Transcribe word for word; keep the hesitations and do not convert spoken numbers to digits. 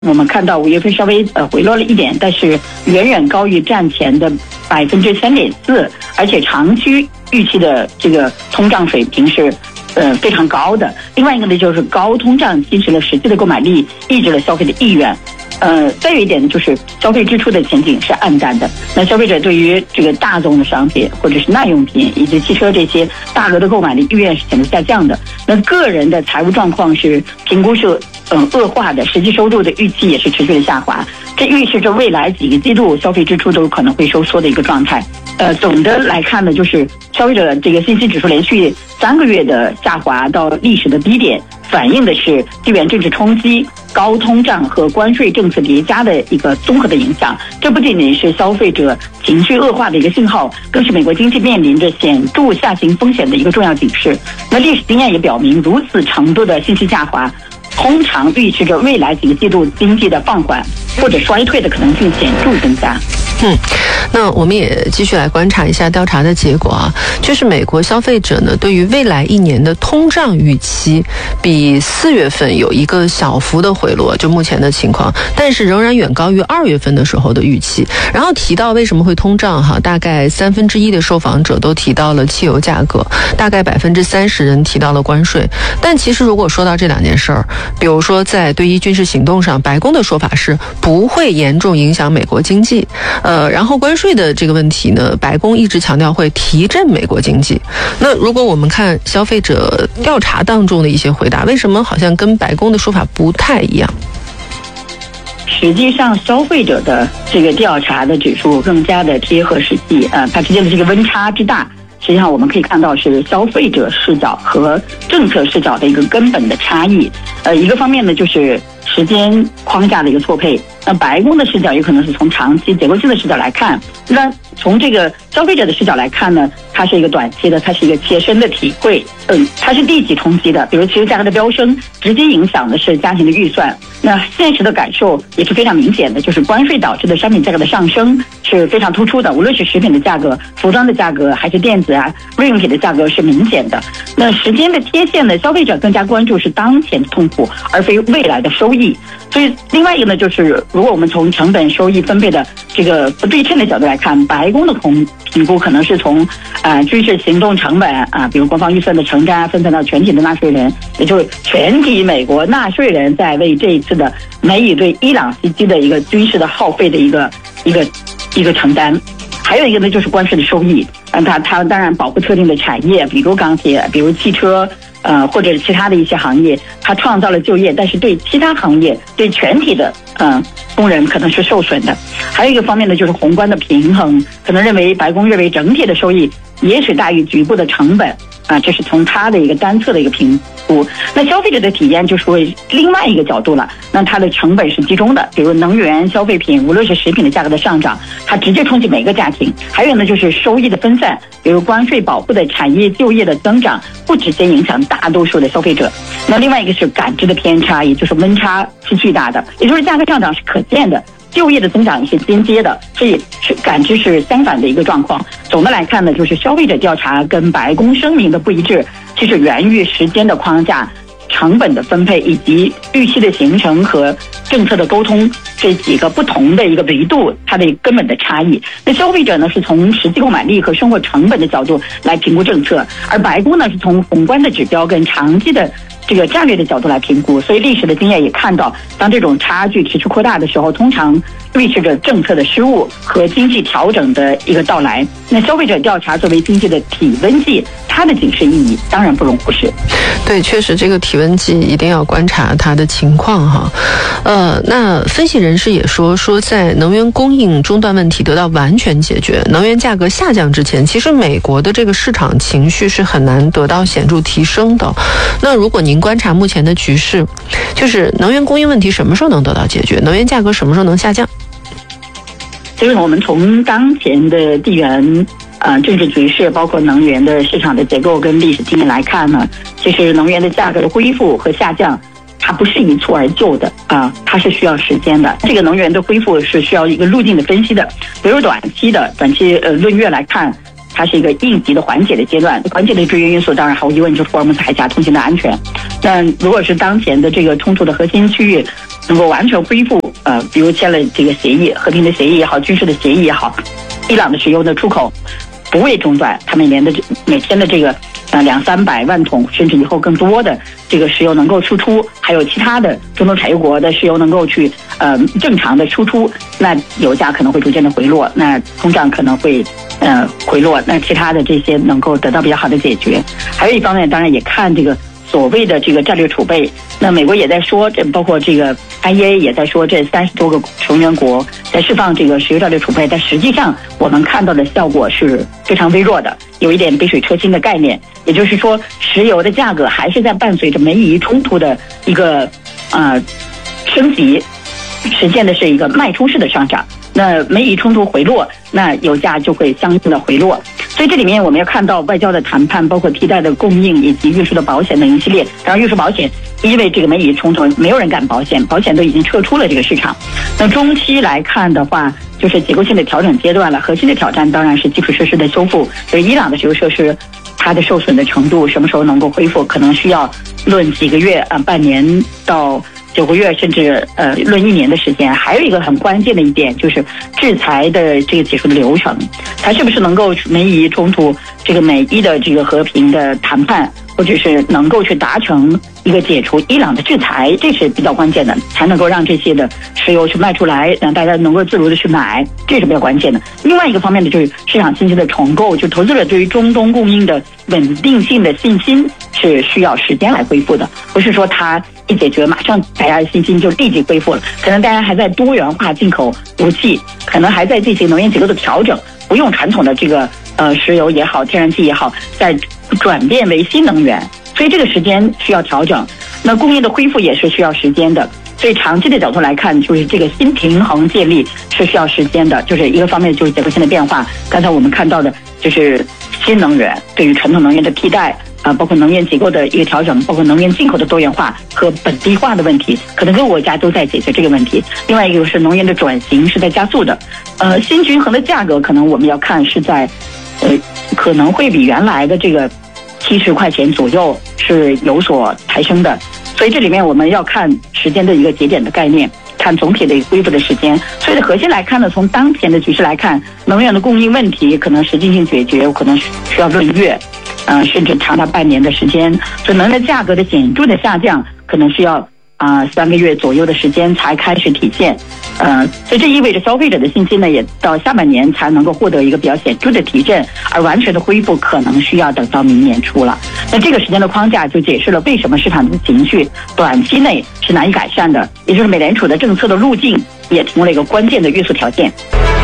我们看到五月份稍微呃回落了一点，但是远远高于战前的百分之三点四，而且长期预期的这个通胀水平是呃非常高的。另外一个呢，就是高通胀侵蚀了实际的购买力，抑制了消费的意愿。呃，再有一点就是消费支出的前景是暗淡的。那消费者对于这个大宗的商品或者是耐用品以及汽车这些大额的购买力意愿是显著下降的。那个人的财务状况是评估是嗯恶化的，实际收入的预期也是持续的下滑。这预示着未来几个季度消费支出都有可能会收缩的一个状态。呃，总的来看呢，就是消费者这个信心指数连续三个月的下滑到历史的低点，反映的是地缘政治冲击、高通胀和关税政策叠加的一个综合的影响。这不仅仅是消费者情绪恶化的一个信号，更是美国经济面临着显著下行风险的一个重要警示。那历史经验也表明，如此程度的信息下滑，通常预示着未来几个季度经济的放缓或者衰退的可能性显著增加。 嗯，那我们也继续来观察一下调查的结果啊，就是美国消费者呢对于未来一年的通胀预期比四月份有一个小幅的回落，就目前的情况，但是仍然远高于二月份的时候的预期。然后提到为什么会通胀哈，大概三分之一的受访者都提到了汽油价格，大概百分之三十人提到了关税。但其实如果说到这两件事儿，比如说在对于军事行动上，白宫的说法是不会严重影响美国经济。呃，然后关税的这个问题呢，白宫一直强调会提振美国经济。那如果我们看消费者调查当中的一些回答，为什么好像跟白宫的说法不太一样？ 实际上，消费者的这个调查的指数更加的贴合实际，呃，它之间的这个温差之大，实际上我们可以看到是消费者视角和政策视角的一个根本的差异。呃，一个方面呢，就是时间框架的一个错配。那白宫的视角有可能是从长期结构性的视角来看，那从这个消费者的视角来看呢，它是一个短期的，它是一个切身的体会，嗯，它是立即冲击的。比如汽油价格的飙升，直接影响的是家庭的预算。那现实的感受也是非常明显的，就是关税导致的商品价格的上升是非常突出的，无论是食品的价格、服装的价格，还是电子啊、日用品的价格是明显的。那时间的贴现呢，消费者更加关注是当前的痛苦，而非未来的收益。所以另外一个呢，就是如果我们从成本收益分配的这个不对称的角度来看，白宫的评评估可能是从呃军事行动成本啊，比如国防预算的承担分散到全体的纳税人，也就是全体美国纳税人在为这一次的美以对伊朗袭击的一个军事的耗费的一个一个一个承担。还有一个呢，就是关税的收益，嗯，它它当然保护特定的产业，比如钢铁，比如汽车。呃，或者其他的一些行业，它创造了就业，但是对其他行业、对全体的嗯、呃、工人可能是受损的。还有一个方面呢，就是宏观的平衡，可能认为白宫认为整体的收益也许大于局部的成本啊，这是从它的一个单侧的一个评估。那消费者的体验就是为另外一个角度了，那它的成本是集中的，比如能源、消费品，无论是食品的价格的上涨，它直接冲击每个家庭。还有呢，就是收益的分散，比如关税保护的产业就业的增长，不直接影响大多数的消费者。那另外一个是感知的偏差，也就是温差是巨大的，也就是价格上涨是可见的，就业的增长也是间接的，所以是感知是相反的一个状况。总的来看呢，就是消费者调查跟白宫声明的不一致，其实源于时间的框架、成本的分配以及预期的形成和政策的沟通这几个不同的一个维度，它的根本的差异。那消费者呢是从实际购买力和生活成本的角度来评估政策，而白宫呢是从宏观的指标跟长期的这个战略的角度来评估。所以历史的经验也看到，当这种差距持续扩大的时候，通常预示着政策的失误和经济调整的一个到来。那消费者调查作为经济的体温计，它的警示意义当然不容忽视。 对，确实这个体温计一定要观察它的情况哈。呃，那分析人士也说，说在能源供应中断问题得到完全解决，能源价格下降之前，其实美国的这个市场情绪是很难得到显著提升的。那如果您观察目前的局势，就是能源供应问题什么时候能得到解决，能源价格什么时候能下降？ 所以我们从当前的地缘呃政治局势，包括能源的市场的结构跟历史经验来看呢，其实能源的价格的恢复和下降，它不是一蹴而就的啊，它是需要时间的。这个能源的恢复是需要一个路径的分析的，比如短期的短期呃论月来看， 它是一个应急的缓解的阶段。缓解的制约因素当然毫无疑问就是霍尔木兹海峡通行的安全。那如果是当前的这个冲突的核心区域能够完全恢复，呃，比如签了这个协议，和平的协议也好，军事的协议也好，伊朗的石油的出口不会中断，它每年的每天的这个呃两三百万桶，甚至以后更多的这个石油能够输出，还有其他的中东产油国的石油能够去呃正常的输出，那油价可能会逐渐的回落，那通胀可能会呃回落，那其他的这些能够得到比较好的解决。还有一方面，当然也看这个所谓的这个战略储备，那美国也在说，这包括这个 I E A 也在说，这三十多个成员国在释放这个石油战略储备，但实际上我们看到的效果是非常微弱的，有一点杯水车薪的概念。也就是说，石油的价格还是在伴随着美以冲突的一个呃升级，实现的是一个脉冲式的上涨。那美以冲突回落，那油价就会相应的回落。所以这里面我们要看到外交的谈判，包括替代的供应以及运输的保险等一系列。当然，运输保险因为这个美以冲突，没有人干保险，保险都已经撤出了这个市场。那中期来看的话，就是结构性的调整阶段了。核心的挑战当然是基础设施的修复，就是伊朗的石油设施它的受损的程度什么时候能够恢复，可能需要论几个月啊，半年到九个月，甚至呃论一年的时间。还有一个很关键的一点就是制裁的这个结束的流程，它是不是能够美以冲突这个美伊的这个和平的谈判，或者是能够去达成一个解除伊朗的制裁，这是比较关键的，才能够让这些的石油去卖出来，让大家能够自如的去买，这是比较关键的。另外一个方面呢，就是市场信心的重构，就投资者对于中东供应的稳定性的信心是需要时间来恢复的，不是说它一解决马上大家的信心就立即恢复了，可能大家还在多元化进口武器，可能还在进行能源结构的调整，不用传统的这个呃石油也好，天然气也好，在转变为新能源，所以这个时间需要调整。那供应的恢复也是需要时间的，所以长期的角度来看，就是这个新平衡建立是需要时间的。就是一个方面就是结构性的变化，刚才我们看到的就是新能源对于传统能源的替代。啊，包括能源结构的一个调整，包括能源进口的多元化和本地化的问题，可能各个国家都在解决这个问题。另外一个是能源的转型是在加速的，呃，新均衡的价格可能我们要看是在，呃，可能会比原来的这个七十块钱左右是有所抬升的。所以这里面我们要看时间的一个节点的概念，看总体的一个恢复的时间。所以的核心来看呢，从当前的局势来看，能源的供应问题可能实际性解决，可能需要论月。呃，甚至长达半年的时间，所以能源价格的显著的下降，可能需要啊、呃、三个月左右的时间才开始体现。呃，所以这意味着消费者的信心呢，也到下半年才能够获得一个比较显著的提振，而完全的恢复可能需要等到明年初了。那这个时间的框架就解释了为什么市场的情绪短期内是难以改善的，也就是美联储的政策的路径也提供了一个关键的约束条件。